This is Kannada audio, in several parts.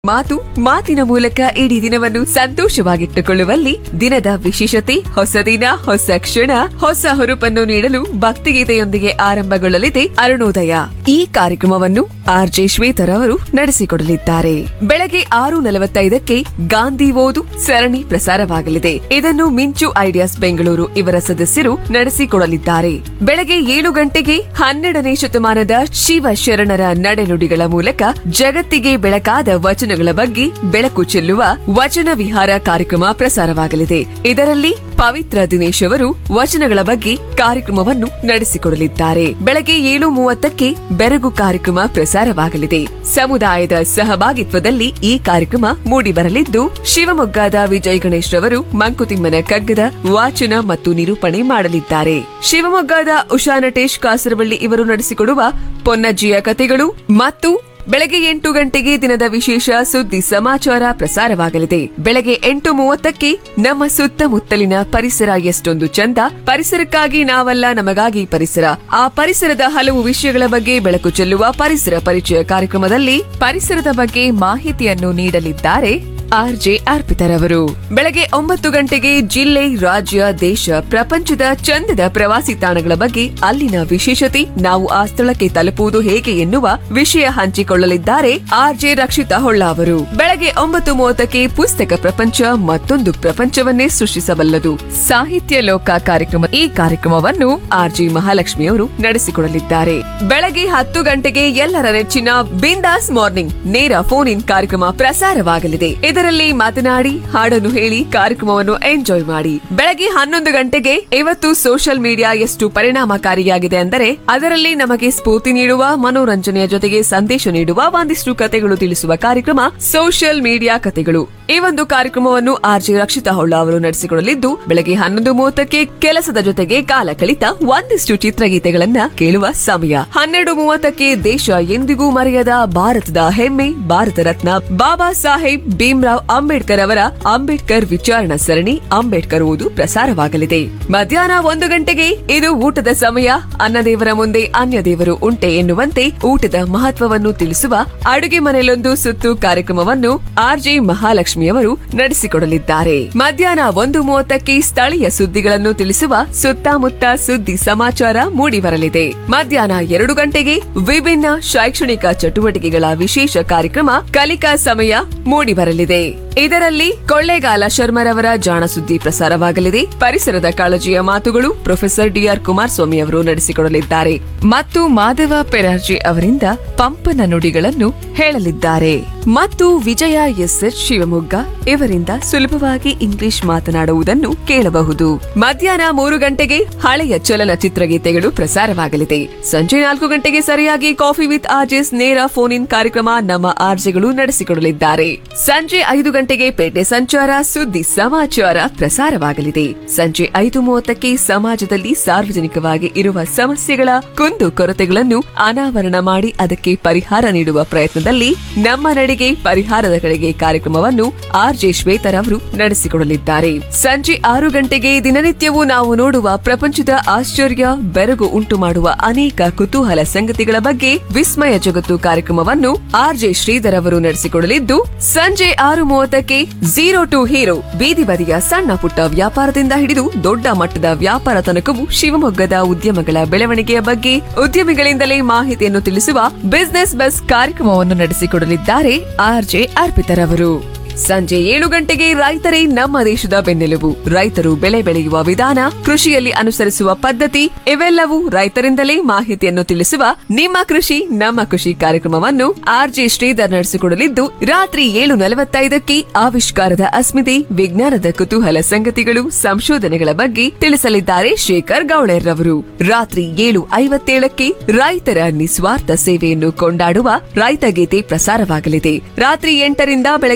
ಮಾತು ಮಾತಿನ ಮೂಲಕ ಇಡೀ ದಿನವನ್ನು ಸಂತೋಷವಾಗಿಟ್ಟುಕೊಳ್ಳುವಲ್ಲಿ ದಿನದ ವಿಶೇಷತೆ ಹೊಸ ದಿನ ಹೊಸ ಕ್ಷಣ ಹೊಸ ಹುರುಪನ್ನು ನೀಡಲು ಭಕ್ತಿಗೀತೆಯೊಂದಿಗೆ ಆರಂಭಗೊಳ್ಳಲಿದೆ ಅರುಣೋದಯ. ಈ ಕಾರ್ಯಕ್ರಮವನ್ನು ಆರ್ಜೆ ಶ್ವೇತರ್ ಅವರು ನಡೆಸಿಕೊಡಲಿದ್ದಾರೆ. ಬೆಳಗ್ಗೆ 6:45ಕ್ಕೆ ಗಾಂಧಿ ಓದು ಸರಣಿ ಪ್ರಸಾರವಾಗಲಿದೆ. ಇದನ್ನು ಮಿಂಚು ಐಡಿಯಾಸ್ ಬೆಂಗಳೂರು ಇವರ ಸದಸ್ಯರು ನಡೆಸಿಕೊಡಲಿದ್ದಾರೆ. ಬೆಳಗ್ಗೆ 7 ಗಂಟೆಗೆ 12ನೇ ಶತಮಾನದ ಶಿವಶರಣರ ನಡೆನುಡಿಗಳ ಮೂಲಕ ಜಗತ್ತಿಗೆ ಬೆಳಕಾದ ವಚನಗಳ ಬಗ್ಗೆ ಬೆಳಕು ಚೆಲ್ಲುವ ವಚನ ವಿಹಾರ ಕಾರ್ಯಕ್ರಮ ಪ್ರಸಾರವಾಗಲಿದೆ. ಇದರಲ್ಲಿ ಪವಿತ್ರ ದಿನೇಶ್ ಅವರು ವಚನಗಳ ಬಗ್ಗೆ ಕಾರ್ಯಕ್ರಮವನ್ನು ನಡೆಸಿಕೊಡಲಿದ್ದಾರೆ. ಬೆಳಗ್ಗೆ 7:30ಕ್ಕೆ ಬೆರಗು ಕಾರ್ಯಕ್ರಮ ಪ್ರಸಾರವಾಗಲಿದೆ. ಸಮುದಾಯದ ಸಹಭಾಗಿತ್ವದಲ್ಲಿ ಈ ಕಾರ್ಯಕ್ರಮ ಮೂಡಿಬರಲಿದ್ದು, ಶಿವಮೊಗ್ಗದ ವಿಜಯ್ ಗಣೇಶ್ ರವರು ಮಂಕುತಿಮ್ಮನ ಕಗ್ಗದ ವಾಚನ ಮತ್ತು ನಿರೂಪಣೆ ಮಾಡಲಿದ್ದಾರೆ. ಶಿವಮೊಗ್ಗದ ಉಷಾ ನಟೇಶ್ ಕಾಸರವಳ್ಳಿ ಇವರು ನಡೆಸಿಕೊಡುವ ಪೊನ್ನಜ್ಜಿಯ ಕಥೆಗಳು ಮತ್ತು ಬೆಳಗ್ಗೆ 8 ಗಂಟೆಗೆ ದಿನದ ವಿಶೇಷ ಸುದ್ದಿ ಸಮಾಚಾರ ಪ್ರಸಾರವಾಗಲಿದೆ. ಬೆಳಗ್ಗೆ 8:30ಕ್ಕೆ ನಮ್ಮ ಸುತ್ತಮುತ್ತಲಿನ ಪರಿಸರ ಎಷ್ಟೊಂದು ಚಂದ, ಪರಿಸರಕ್ಕಾಗಿ ನಾವಲ್ಲ ನಮಗಾಗಿ ಪರಿಸರ, ಆ ಪರಿಸರದ ಹಲವು ವಿಷಯಗಳ ಬಗ್ಗೆ ಬೆಳಕು ಚೆಲ್ಲುವ ಪರಿಸರ ಪರಿಚಯ ಕಾರ್ಯಕ್ರಮದಲ್ಲಿ ಪರಿಸರದ ಬಗ್ಗೆ ಮಾಹಿತಿಯನ್ನು ನೀಡಲಿದ್ದಾರೆ ಆರ್ಜೆ ಅರ್ಪಿತರವರು. ಬೆಳಗ್ಗೆ 9 ಗಂಟೆಗೆ ಜಿಲ್ಲೆ, ರಾಜ್ಯ, ದೇಶ, ಪ್ರಪಂಚದ ಚಂದದ ಪ್ರವಾಸಿ ತಾಣಗಳ ಬಗ್ಗೆ, ಅಲ್ಲಿನ ವಿಶೇಷತೆ, ನಾವು ಆ ಸ್ಥಳಕ್ಕೆ ತಲುಪುವುದು ಹೇಗೆ ಎನ್ನುವ ವಿಷಯ ಹಂಚಿಕೊಳ್ಳಲಿದ್ದಾರೆ ಆರ್ಜೆ ರಕ್ಷಿತಾ ಹೊಳ್ಳ ಅವರು. ಬೆಳಗ್ಗೆ 9:30ಕ್ಕೆ ಪುಸ್ತಕ ಪ್ರಪಂಚ, ಮತ್ತೊಂದು ಪ್ರಪಂಚವನ್ನೇ ಸೃಷ್ಟಿಸಬಲ್ಲದು ಸಾಹಿತ್ಯ ಲೋಕ ಕಾರ್ಯಕ್ರಮ. ಈ ಕಾರ್ಯಕ್ರಮವನ್ನು ಆರ್ಜೆ ಮಹಾಲಕ್ಷ್ಮಿ ಅವರು ನಡೆಸಿಕೊಡಲಿದ್ದಾರೆ. ಬೆಳಗ್ಗೆ 10 ಗಂಟೆಗೆ ಎಲ್ಲರ ನೆಚ್ಚಿನ ಬಿಂದಾಸ್ ಮಾರ್ನಿಂಗ್ ನೇರ ಫೋನ್ ಇನ್ ಕಾರ್ಯಕ್ರಮ ಪ್ರಸಾರವಾಗಲಿದೆ. ಇದರಲ್ಲಿ ಮಾತನಾಡಿ, ಹಾಡನ್ನು ಹೇಳಿ ಕಾರ್ಯಕ್ರಮವನ್ನು ಎಂಜಾಯ್ ಮಾಡಿ. ಬೆಳಗ್ಗೆ 11 ಗಂಟೆಗೆ ಇವತ್ತು ಸೋಷಿಯಲ್ ಮೀಡಿಯಾ ಎಷ್ಟು ಪರಿಣಾಮಕಾರಿಯಾಗಿದೆ ಅಂದರೆ ಅದರಲ್ಲಿ ನಮಗೆ ಸ್ಫೂರ್ತಿ ನೀಡುವ, ಮನೋರಂಜನೆಯ ಜೊತೆಗೆ ಸಂದೇಶ ನೀಡುವ ಒಂದಿಷ್ಟು ಕಥೆಗಳು ತಿಳಿಸುವ ಕಾರ್ಯಕ್ರಮ ಸೋಷಿಯಲ್ ಮೀಡಿಯಾ ಕಥೆಗಳು. ಈ ಒಂದು ಕಾರ್ಯಕ್ರಮವನ್ನು ಆರ್ಜೆ ರಕ್ಷಿತಾ ಹೊಳ್ಳ ಅವರು ನಡೆಸಿಕೊಡಲಿದ್ದು, ಬೆಳಗ್ಗೆ 11:30ಕ್ಕೆ ಕೆಲಸದ ಜೊತೆಗೆ ಕಾಲ ಕಳಿತ ಒಂದಿಷ್ಟು ಚಿತ್ರಗೀತೆಗಳನ್ನ ಕೇಳುವ ಸಮಯ. 12:30ಕ್ಕೆ ದೇಶ ಎಂದಿಗೂ ಮರೆಯದ ಭಾರತದ ಹೆಮ್ಮೆ, ಭಾರತ ರತ್ನ ಬಾಬಾ ಸಾಹೇಬ್ ಭೀಮ್ರಾವ್ ಅಂಬೇಡ್ಕರ್ ಅವರ ಅಂಬೇಡ್ಕರ್ ವಿಚಾರಣಾ ಸರಣಿ ಅಂಬೇಡ್ಕರ್ ಓದು ಪ್ರಸಾರವಾಗಲಿದೆ. ಮಧ್ಯಾಹ್ನ 1 ಗಂಟೆಗೆ ಇದು ಊಟದ ಸಮಯ, ಅನ್ನದೇವರ ಮುಂದೆ ಅನ್ಯ ದೇವರು ಉಂಟೆ ಎನ್ನುವಂತೆ ಊಟದ ಮಹತ್ವವನ್ನು ತಿಳಿಸುವ ಅಡುಗೆ ಮನೆಯಲ್ಲೊಂದು ಸುತ್ತು ಕಾರ್ಯಕ್ರಮವನ್ನು ಆರ್ಜೆ ಮಹಾಲಕ್ಷ್ಮಿ ಅವರು ನಡೆಸಿಕೊಡಲಿದ್ದಾರೆ. ಮಧ್ಯಾಹ್ನ 1:30ಕ್ಕೆ ಸ್ಥಳೀಯ ಸುದ್ದಿಗಳನ್ನು ತಿಳಿಸುವ ಸುತ್ತಮುತ್ತ ಸುದ್ದಿ ಸಮಾಚಾರ ಮೂಡಿಬರಲಿದೆ. ಮಧ್ಯಾಹ್ನ 2 ಗಂಟೆಗೆ ವಿಭಿನ್ನ ಶೈಕ್ಷಣಿಕ ಚಟುವಟಿಕೆಗಳ ವಿಶೇಷ ಕಾರ್ಯಕ್ರಮ ಕಲಿಕಾ ಸಮಯ ಮೂಡಿಬರಲಿದೆ. ಇದರಲ್ಲಿ ಕೊಳ್ಳೇಗಾಲ ಶರ್ಮರವರ ಜಾಣ ಸುದ್ದಿ ಪ್ರಸಾರವಾಗಲಿದೆ. ಪರಿಸರದ ಕಾಳಜಿಯ ಮಾತುಗಳು ಪ್ರೊಫೆಸರ್ ಡಿಆರ್ ಕುಮಾರಸ್ವಾಮಿ ಅವರು ನಡೆಸಿಕೊಡಲಿದ್ದಾರೆ ಮತ್ತು ಮಾಧವ ಪೆರಾರ್ಜಿ ಅವರಿಂದ ಪಂಪನ ನುಡಿಗಳನ್ನು ಹೇಳಲಿದ್ದಾರೆ. ಮತ್ತು ವಿಜಯ ಎಸ್ಎಚ್ ಶಿವಮೊಗ್ಗ ಇವರಿಂದ ಸುಲಭವಾಗಿ ಇಂಗ್ಲಿಷ್ ಮಾತನಾಡುವುದನ್ನು ಕೇಳಬಹುದು. ಮಧ್ಯಾಹ್ನ 3 ಗಂಟೆಗೆ ಹಳೆಯ ಚಲನಚಿತ್ರ ಗೀತೆಗಳು ಪ್ರಸಾರವಾಗಲಿದೆ. ಸಂಜೆ 4 ಗಂಟೆಗೆ ಸರಿಯಾಗಿ ಕಾಫಿ ವಿತ್ ಆರ್ಜೆಸ್ ನೇರ ಫೋನ್ ಇನ್ ಕಾರ್ಯಕ್ರಮ ನಮ್ಮ ಆರ್ಜೆಗಳು ನಡೆಸಿಕೊಡಲಿದ್ದಾರೆ. ಸಂಜೆ 5 ಗಂಟೆಗೆ ಪೇಟೆ ಸಂಚಾರ ಸುದ್ದಿ ಸಮಾಚಾರ ಪ್ರಸಾರವಾಗಲಿದೆ. ಸಂಜೆ 5:30ಕ್ಕೆ ಸಮಾಜದಲ್ಲಿ ಸಾರ್ವಜನಿಕವಾಗಿ ಇರುವ ಸಮಸ್ಯೆಗಳ ಕುಂದು ಕೊರತೆಗಳನ್ನು ಅನಾವರಣ ಮಾಡಿ ಅದಕ್ಕೆ ಪರಿಹಾರ ನೀಡುವ ಪ್ರಯತ್ನದಲ್ಲಿ ನಮ್ಮ ನಡಿಗೆ ಪರಿಹಾರದ ಕಡೆಗೆ ಕಾರ್ಯಕ್ರಮವನ್ನು ಆರ್ಜೆ ಶ್ವೇತರ್ ಅವರು ನಡೆಸಿಕೊಡಲಿದ್ದಾರೆ. ಸಂಜೆ 6 ಗಂಟೆಗೆ ದಿನನಿತ್ಯವೂ ನಾವು ನೋಡುವ ಪ್ರಪಂಚದ ಆಶ್ಚರ್ಯ, ಬೆರಗು ಉಂಟು ಮಾಡುವ ಅನೇಕ ಕುತೂಹಲ ಸಂಗತಿಗಳ ಬಗ್ಗೆ ವಿಸ್ಮಯ ಜಗತ್ತು ಕಾರ್ಯಕ್ರಮವನ್ನು ಆರ್ಜೆ ಶ್ರೀಧರ್ ಅವರು ನಡೆಸಿಕೊಡಲಿದ್ದು, ಸಂಜೆ 6:30ಕ್ಕೆ ಝೀರೋ ಟು ಹೀರೋ ಬೀದಿ ಬದಿಯ ಸಣ್ಣ ಪುಟ್ಟ ವ್ಯಾಪಾರದಿಂದ ಹಿಡಿದು ದೊಡ್ಡ ಮಟ್ಟದ ವ್ಯಾಪಾರ ತನಕವೂ ಶಿವಮೊಗ್ಗದ ಉದ್ಯಮಗಳ ಬೆಳವಣಿಗೆಯ ಬಗ್ಗೆ ಉದ್ಯಮಿಗಳಿಂದಲೇ ಮಾಹಿತಿಯನ್ನು ತಿಳಿಸುವ ಬಿಸಿನೆಸ್ ಬಸ್ ಕಾರ್ಯಕ್ರಮವನ್ನು ನಡೆಸಿಕೊಡಲಿದ್ದಾರೆ ಆರ್ಜೆ ಅರ್ಪಿತರ್ ಅವರು. ಸಂಜೆ 7 ಗಂಟೆಗೆ ರೈತರೇ ನಮ್ಮ ದೇಶದ ಬೆನ್ನೆಲುಬು, ರೈತರು ಬೆಳೆ ಬೆಳೆಯುವ ವಿಧಾನ, ಕೃಷಿಯಲ್ಲಿ ಅನುಸರಿಸುವ ಪದ್ಧತಿ ಇವೆಲ್ಲವೂ ರೈತರಿಂದಲೇ ಮಾಹಿತಿಯನ್ನು ತಿಳಿಸುವ ನಿಮ್ಮ ಕೃಷಿ ನಮ್ಮ ಖುಷಿ ಕಾರ್ಯಕ್ರಮವನ್ನು ಆರ್ಜೆ ಶ್ರೀಧರ್ ನಡೆಸಿಕೊಡಲಿದ್ದು, ರಾತ್ರಿ 7:45ಕ್ಕೆ ಆವಿಷ್ಕಾರದ ಅಸ್ಮಿತೆ, ವಿಜ್ಞಾನದ ಕುತೂಹಲ ಸಂಗತಿಗಳು, ಸಂಶೋಧನೆಗಳ ಬಗ್ಗೆ ತಿಳಿಸಲಿದ್ದಾರೆ ಶೇಖರ್ ಗೌಳರ್ ರವರು. ರಾತ್ರಿ 7:57ಕ್ಕೆ ರೈತರ ನಿಸ್ವಾರ್ಥ ಸೇವೆಯನ್ನು ಕೊಂಡಾಡುವ ರೈತ ಗೀತೆ ಪ್ರಸಾರವಾಗಲಿದೆ. ರಾತ್ರಿ 8ರಿಂದ ಬೆಳಗ್ಗೆ 6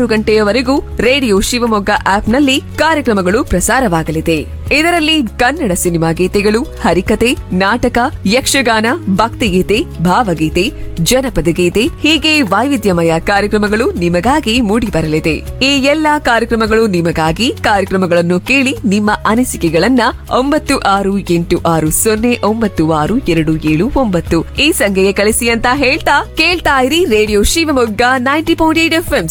ಗಂಟೆಯವರೆಗೂ ರೇಡಿಯೋ ಶಿವಮೊಗ್ಗ ಆಪ್ನಲ್ಲಿ ಕಾರ್ಯಕ್ರಮಗಳು ಪ್ರಸಾರವಾಗಲಿದೆ. ಇದರಲ್ಲಿ ಕನ್ನಡ ಸಿನಿಮಾ ಗೀತೆಗಳು, ಹರಿಕತೆ, ನಾಟಕ, ಯಕ್ಷಗಾನ, ಭಕ್ತಿಗೀತೆ, ಭಾವಗೀತೆ, ಜನಪದ ಗೀತೆ ಹೀಗೆ ವೈವಿಧ್ಯಮಯ ಕಾರ್ಯಕ್ರಮಗಳು ನಿಮಗಾಗಿ ಮೂಡಿಬರಲಿದೆ. ಈ ಎಲ್ಲಾ ಕಾರ್ಯಕ್ರಮಗಳು ನಿಮಗಾಗಿ. ಕಾರ್ಯಕ್ರಮಗಳನ್ನು ಕೇಳಿ ನಿಮ್ಮ ಅನಿಸಿಕೆಗಳನ್ನ 9886096279 ಈ ಸಂಖ್ಯೆಗೆ ಕಳಿಸಿ ಅಂತ ಹೇಳ್ತಾ ಕೇಳ್ತಾ ಇರಿ ರೇಡಿಯೋ ಶಿವಮೊಗ್ಗ 90.8 FM.